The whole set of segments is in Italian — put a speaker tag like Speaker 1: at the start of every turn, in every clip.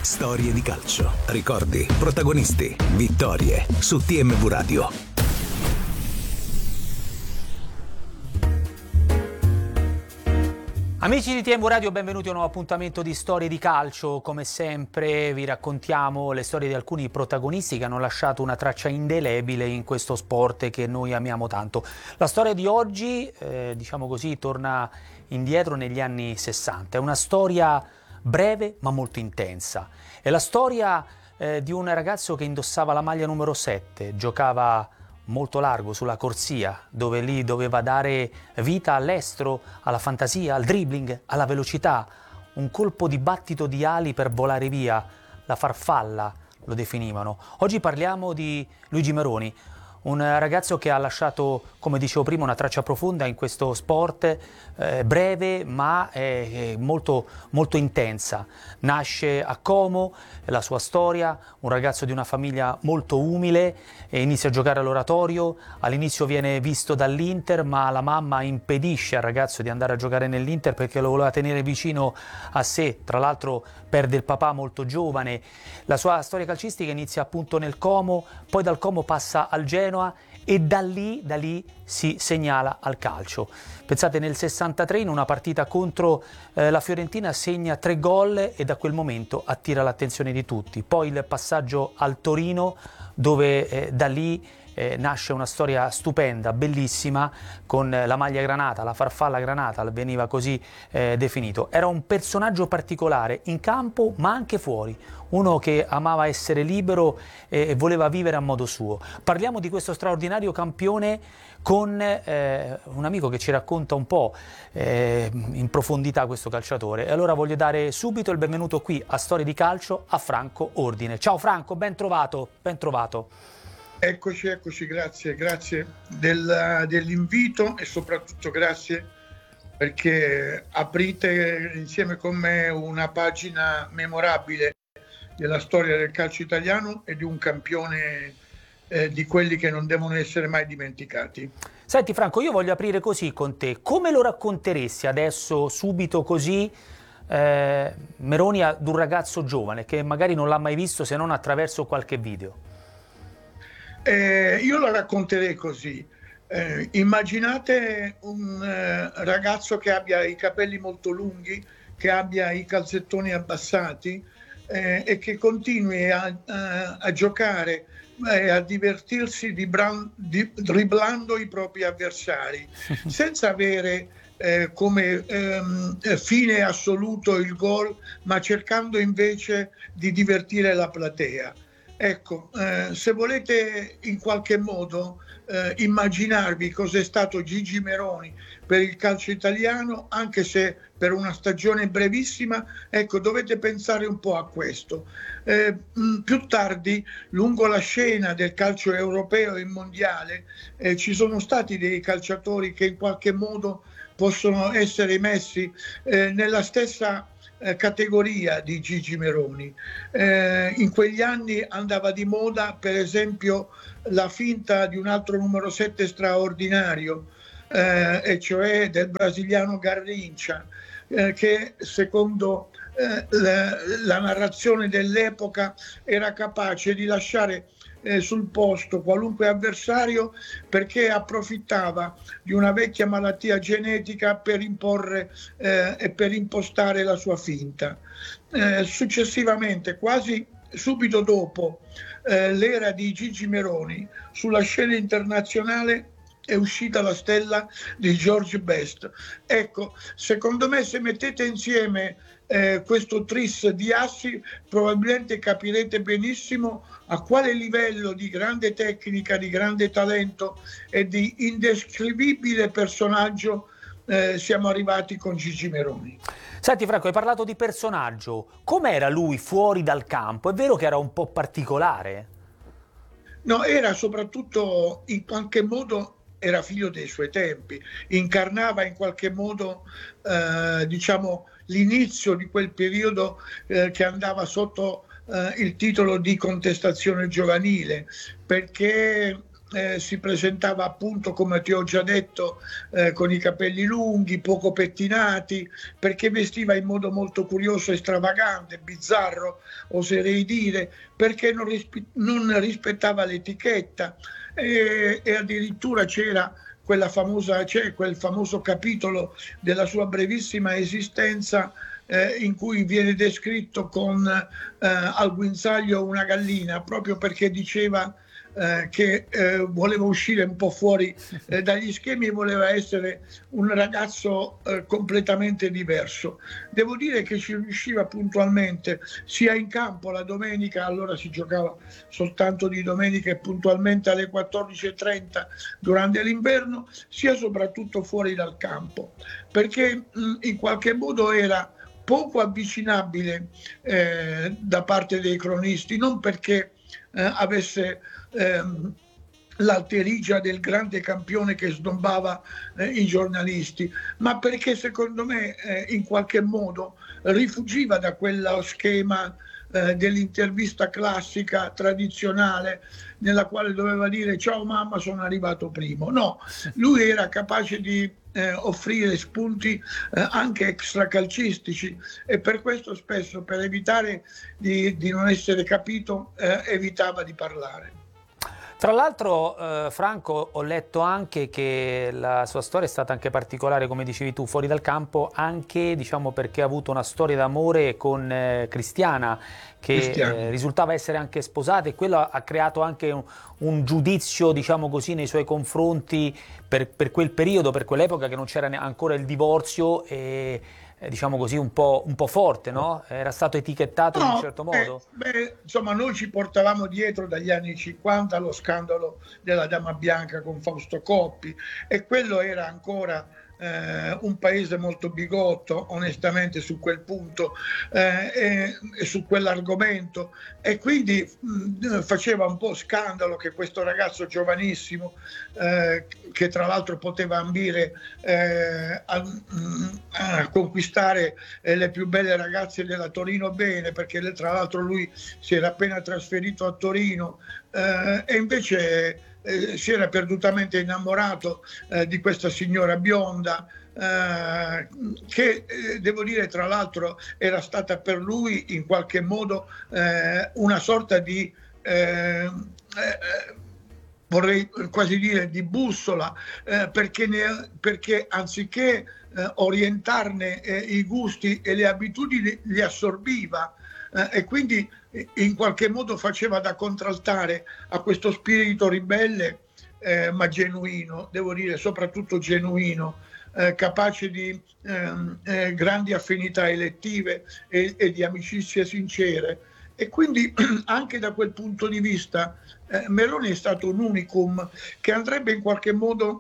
Speaker 1: Storie di calcio, ricordi, protagonisti, vittorie su TMV Radio.
Speaker 2: Amici di TMV Radio, benvenuti a un nuovo appuntamento di Storie di calcio. Come sempre vi raccontiamo le storie di alcuni protagonisti che hanno lasciato una traccia indelebile in questo sport che noi amiamo tanto. La storia di oggi, diciamo così, torna indietro negli anni 60. È una storia breve ma molto intensa. È la storia di un ragazzo che indossava la maglia numero 7, giocava molto largo sulla corsia, dove lì doveva dare vita all'estro, alla fantasia, al dribbling, alla velocità, un colpo di battito di ali per volare via, la farfalla lo definivano. Oggi parliamo di Luigi Meroni, un ragazzo che ha lasciato, come dicevo prima, una traccia profonda in questo sport, breve ma molto, molto intensa. Nasce a Como, la sua storia, un ragazzo di una famiglia molto umile, e inizia a giocare all'oratorio. All'inizio viene visto dall'Inter, ma la mamma impedisce al ragazzo di andare a giocare nell'Inter perché lo voleva tenere vicino a sé. Tra l'altro perde il papà molto giovane. La sua storia calcistica inizia appunto nel Como, poi dal Como passa al Genoa e da lì si segnala al calcio. Pensate, nel 63 in una partita contro la Fiorentina segna 3 gol e da quel momento attira l'attenzione di tutti. Poi il passaggio al Torino, dove da lì nasce una storia stupenda, bellissima, con la maglia granata, la farfalla granata, veniva così definito. Era un personaggio particolare in campo ma anche fuori, uno che amava essere libero e voleva vivere a modo suo. Parliamo di questo straordinario campione con un amico che ci racconta un po' in profondità questo calciatore. E allora voglio dare subito il benvenuto qui a Storie di Calcio a Franco Ordine. Ciao Franco, ben trovato, ben trovato.
Speaker 3: Eccoci, grazie dell'invito e soprattutto grazie perché aprite insieme con me una pagina memorabile della storia del calcio italiano e di un campione di quelli che non devono essere mai dimenticati.
Speaker 2: Senti Franco, io voglio aprire così con te. Come lo racconteresti adesso, subito così, Meroni ad un ragazzo giovane che magari non l'ha mai visto se non attraverso qualche video?
Speaker 3: Io la racconterei così. Immaginate un ragazzo che abbia i capelli molto lunghi, che abbia i calzettoni abbassati e che continui a giocare e a divertirsi dribblando i propri avversari, senza avere come fine assoluto il gol, ma cercando invece di divertire la platea. Ecco, se volete in qualche modo immaginarvi cos'è stato Gigi Meroni per il calcio italiano, anche se per una stagione brevissima, ecco, dovete pensare un po' a questo. Più tardi, lungo la scena del calcio europeo e mondiale, ci sono stati dei calciatori che in qualche modo possono essere messi nella stessa categoria di Gigi Meroni. In quegli anni andava di moda per esempio la finta di un altro numero 7 straordinario, e cioè del brasiliano Garrincha, che secondo la narrazione dell'epoca era capace di lasciare sul posto qualunque avversario perché approfittava di una vecchia malattia genetica per imporre e per impostare la sua finta. Successivamente, quasi subito dopo l'era di Gigi Meroni, sulla scena internazionale è uscita la stella di George Best. Ecco, secondo me se mettete insieme questo tris di assi probabilmente capirete benissimo a quale livello di grande tecnica, di grande talento e di indescrivibile personaggio siamo arrivati con Gigi Meroni.
Speaker 2: Senti Franco, hai parlato di personaggio. Com'era lui fuori dal campo? È vero che era un po' particolare?
Speaker 3: No, era soprattutto in qualche modo era figlio dei suoi tempi, incarnava in qualche modo diciamo l'inizio di quel periodo che andava sotto il titolo di contestazione giovanile, perché si presentava appunto, come ti ho già detto, con i capelli lunghi, poco pettinati, perché vestiva in modo molto curioso e stravagante, bizzarro, oserei dire, perché non rispettava l'etichetta, e addirittura c'è quel famoso capitolo della sua brevissima esistenza, in cui viene descritto con al guinzaglio una gallina, proprio perché diceva che voleva uscire un po' fuori dagli schemi e voleva essere un ragazzo completamente diverso. Devo dire che ci riusciva puntualmente, sia in campo la domenica, allora si giocava soltanto di domenica e puntualmente alle 14:30 durante l'inverno, sia soprattutto fuori dal campo, perché in qualche modo era poco avvicinabile da parte dei cronisti, non perché avesse l'alterigia del grande campione che snobbava i giornalisti, ma perché secondo me in qualche modo rifugiva da quello schema dell'intervista classica tradizionale, nella quale doveva dire ciao mamma, sono arrivato primo. No, lui era capace di offrire spunti anche extracalcistici, e per questo spesso, per evitare di non essere capito, evitava di parlare.
Speaker 2: Tra l'altro, Franco, ho letto anche che la sua storia è stata anche particolare, come dicevi tu, fuori dal campo, anche diciamo perché ha avuto una storia d'amore con Cristiana, che risultava essere anche sposata, e quello ha creato anche un giudizio, diciamo così, nei suoi confronti per quel periodo, per quell'epoca, che non c'era ancora il divorzio, e diciamo così un po' forte, no? Era stato etichettato in un certo modo?
Speaker 3: Insomma, noi ci portavamo dietro dagli anni 50 lo scandalo della Dama Bianca con Fausto Coppi, e quello era ancora un paese molto bigotto, onestamente, su quel punto e su quell'argomento, e quindi faceva un po' scandalo che questo ragazzo giovanissimo, che tra l'altro poteva ambire a conquistare le più belle ragazze della Torino Bene, perché tra l'altro lui si era appena trasferito a Torino, e invece si era perdutamente innamorato di questa signora bionda, che devo dire tra l'altro era stata per lui in qualche modo una sorta di vorrei quasi dire di bussola, perché anziché orientarne i gusti e le abitudini, li assorbiva, e quindi in qualche modo faceva da contraltare a questo spirito ribelle, ma genuino, devo dire soprattutto genuino, capace di grandi affinità elettive e di amicizie sincere. E quindi anche da quel punto di vista Meloni è stato un unicum, che andrebbe in qualche modo,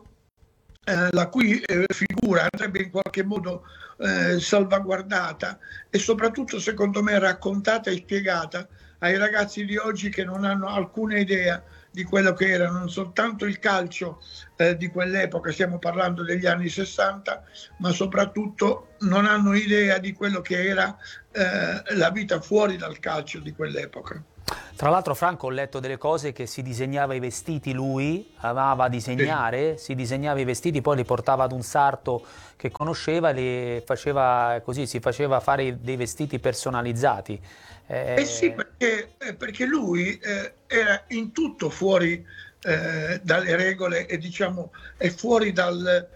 Speaker 3: la cui figura andrebbe in qualche modo salvaguardata, e soprattutto secondo me raccontata e spiegata ai ragazzi di oggi, che non hanno alcuna idea di quello che era non soltanto il calcio di quell'epoca, stiamo parlando degli anni 60, ma soprattutto non hanno idea di quello che era la vita fuori dal calcio di quell'epoca.
Speaker 2: Tra l'altro, Franco, ho letto delle cose che si disegnava i vestiti, lui amava disegnare, si disegnava i vestiti, poi li portava ad un sarto che conosceva, li faceva così, si faceva fare dei vestiti personalizzati.
Speaker 3: Sì, perché lui era in tutto fuori dalle regole, e diciamo è fuori dal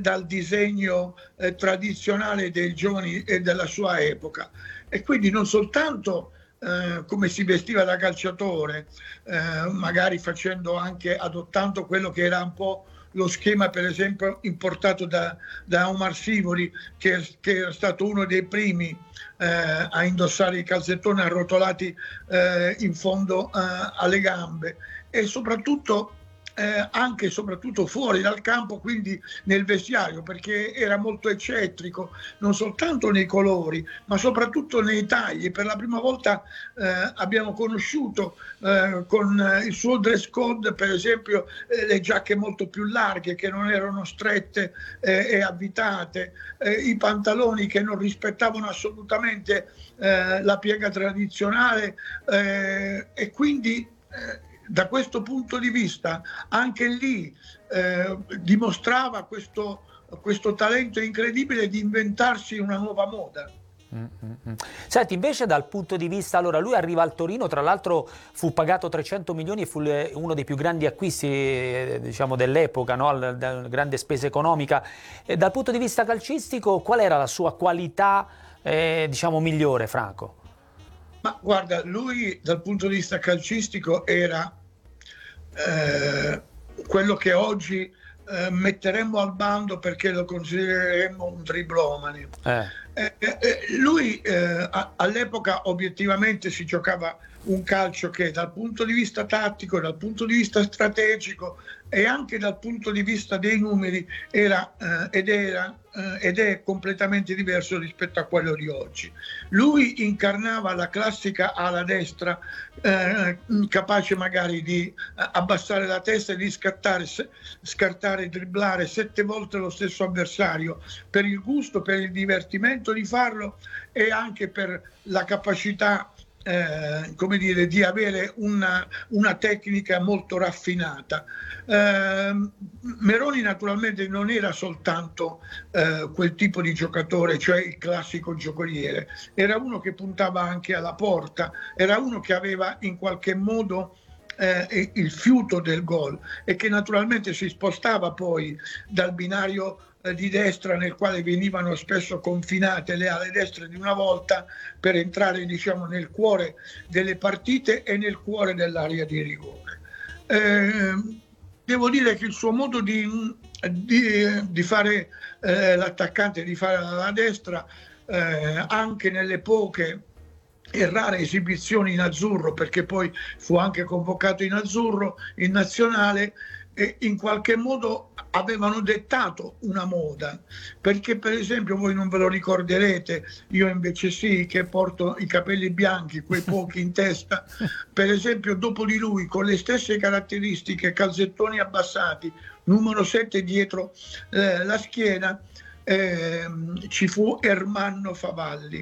Speaker 3: disegno tradizionale dei giovani e della sua epoca, e quindi non soltanto come si vestiva da calciatore, magari adottando quello che era un po' lo schema, per esempio, importato da Omar Sivori, che era stato uno dei primi a indossare i calzettoni arrotolati in fondo alle gambe, e soprattutto anche e soprattutto fuori dal campo, quindi nel vestiario, perché era molto eccentrico, non soltanto nei colori, ma soprattutto nei tagli. Per la prima volta abbiamo conosciuto con il suo dress code, per esempio, le giacche molto più larghe, che non erano strette e avvitate, i pantaloni che non rispettavano assolutamente la piega tradizionale, e quindi da questo punto di vista anche lì dimostrava questo talento incredibile di inventarsi una nuova moda.
Speaker 2: Senti, invece dal punto di vista, allora lui arriva al Torino, tra l'altro fu pagato 300 milioni e fu uno dei più grandi acquisti diciamo dell'epoca, no? Grande spesa economica. E dal punto di vista calcistico qual era la sua qualità diciamo migliore, Franco?
Speaker 3: Ma guarda, lui dal punto di vista calcistico era quello che oggi metteremmo al bando perché lo considereremmo un driblomane. Lui all'epoca obiettivamente si giocava un calcio che dal punto di vista tattico, dal punto di vista strategico e anche dal punto di vista dei numeri era ed è completamente diverso rispetto a quello di oggi. Lui incarnava la classica ala destra capace magari di abbassare la testa e di scartare e dribblare 7 volte lo stesso avversario per il gusto, per il divertimento di farlo e anche per la capacità come dire, di avere una tecnica molto raffinata. Meroni naturalmente non era soltanto quel tipo di giocatore, cioè il classico giocoliere, era uno che puntava anche alla porta, era uno che aveva in qualche modo il fiuto del gol e che naturalmente si spostava poi dal binario di destra nel quale venivano spesso confinate le ale destre di una volta per entrare diciamo nel cuore delle partite e nel cuore dell'area di rigore. Devo dire che il suo modo di fare l'attaccante, di fare alla destra anche nelle poche e rare esibizioni in azzurro, perché poi fu anche convocato in azzurro in nazionale, e in qualche modo avevano dettato una moda, perché per esempio voi non ve lo ricorderete, io invece sì, che porto i capelli bianchi, quei pochi in testa, per esempio dopo di lui con le stesse caratteristiche, calzettoni abbassati, numero 7 dietro la schiena, ci fu Erminio Favalli,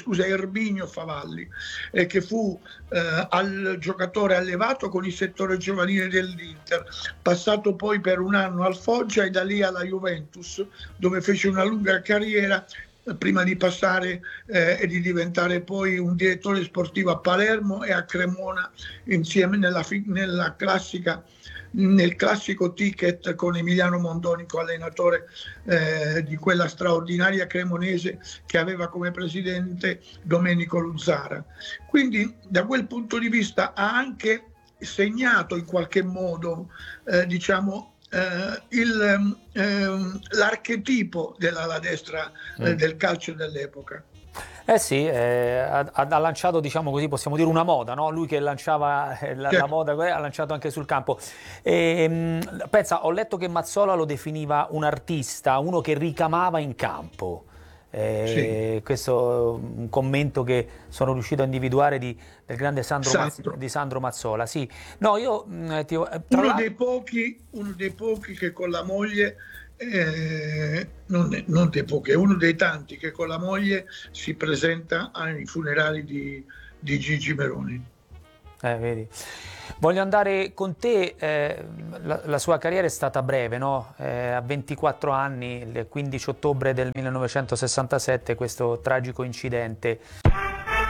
Speaker 3: che fu al giocatore allevato con il settore giovanile dell'Inter, passato poi per un anno al Foggia e da lì alla Juventus, dove fece una lunga carriera prima di passare e di diventare poi un direttore sportivo a Palermo e a Cremona, insieme nel classico ticket con Emiliano Mondonico, allenatore di quella straordinaria cremonese che aveva come presidente Domenico Luzzara. Quindi da quel punto di vista ha anche segnato in qualche modo diciamo l'archetipo dell'ala destra del calcio dell'epoca.
Speaker 2: Sì, ha lanciato, diciamo così, possiamo dire una moda, no? Lui che lanciava la moda, ha lanciato anche sul campo. Pensa, ho letto che Mazzola lo definiva un artista, uno che ricamava in campo. Sì. Questo è un commento che sono riuscito a individuare del grande Sandro Mazzola. Sì. No, io,
Speaker 3: uno dei pochi che con la moglie non dei pochi, è uno dei tanti che con la moglie si presenta ai funerali di Gigi Meroni.
Speaker 2: Vedi. Voglio andare con te, la sua carriera è stata breve, no? A 24 anni, il 15 ottobre del 1967, questo tragico incidente.